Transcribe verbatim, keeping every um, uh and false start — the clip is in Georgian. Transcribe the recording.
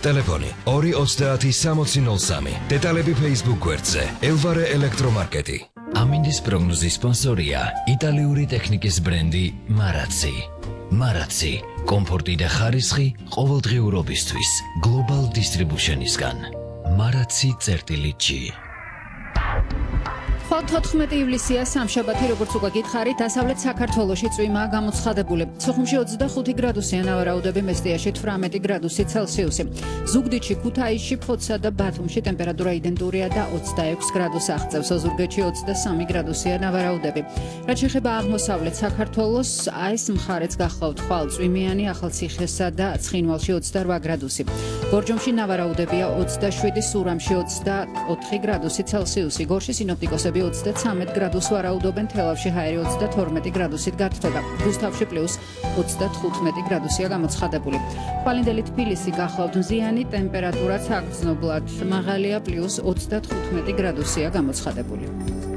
ტელეფონი ორი ოცდაათი სამოცი ნოლ სამი. დეტალები Facebook გვერდზე. ელვარე ელექტრომარკეტი. ამინდის პროგნოზის სპონსორია იტალიური ტექნიკის ბრენდი მარაცი. მარაცი, კომფორტი და ხარისხი ყოველდღიურობისთვის Global Distribution-ისგან. მარაცი წერტილი ჯი. თოთხმეტი ივლისია სამშაბათი, როგორც უკვე გითხარით, დასავლეთ საქართველოში წვიმაა გამოცხადებული. სოხუმში ოცდახუთი გრადუსია ნავარაუდები, მესტიაში თვრამეტი გრადუსი ცელსიუსი. ზუგდიდში, ქუთაისში, ფოთსა და ბათუმში ტემპერატურა იდენტურია და ოცდაექვსი გრადუსს აღწევს. ოზურგეთში ოცდასამი გრადუსია ნავარაუდები. რაც შეეხება აღმოსავლეთ საქართველოს, ეს მხარეც გახლავთ ხვალ წვიმიანი, ახალციხესა და ცხინვალში ოცდარვა გრადუსი. გორჯომში ნავარაუდებია ოცდაშვიდი, სურამში ოცდაოთხი გრადუსი ცელსიუსი. გორში სინოპტიკოსები ოცდაცამეტ გრადუსს ვარაუდობენ, თელავში ჰაერი ოცდათორმეტი გრადუსით გათბება. რუსთავში პლუს ოცდათხუთმეტი გრადუსია გამოცხადებული. ხვალინდელი თბილისი გახლავთ მზიანი, ტემპერატურაც აგრძნობლად მაღალია, პლუს ოცდათხუთმეტი გრადუსია გამოცხადებული.